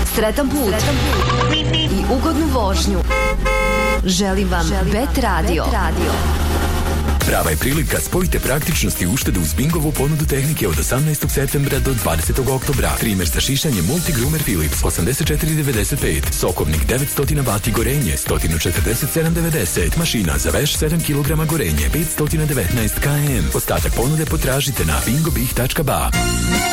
sretan put i ugodnu vožnju. Želim vam Bet Radio. Prava je prilika, spojite praktičnost i uštedu uz Bingovu ponudu tehnike od 18. septembra do 20. oktobra. Primer za šišanje Multigroomer Philips 84,95, sokovnik 900 W gorenje 147,90, mašina za veš 7 kg gorenje 519 km. Ostatak ponude potražite na bingobih.ba.